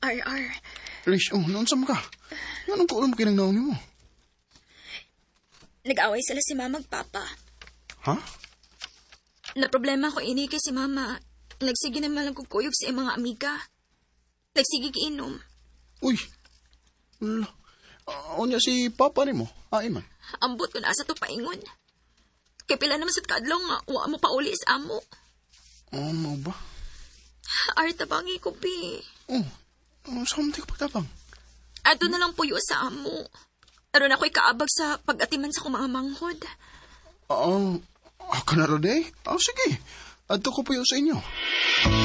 RR. Lish, naonsam ka? Anong kaulam kinang naon mo? Nag-away sila si mama ug papa. Ha? Na problema ko ini kay si mama. Nagsige naman lang kukuyog sa mga amiga. Nagsige giinom. Uy! Unya si papa ni mo? Ay man. Ambot ko na asa to paingon. Kay pila naman sa kadlaw nga, wa mo pauli sa amo. Ano ba? Tabangi ko, Pi. Saan mo ka pagtabang? Ato na lang puyo sa amo. Aron ako'y kaabag sa pag-atiman sa kumanga manghod. Ka na rin eh? Sige. Ato ko puyo sa inyo.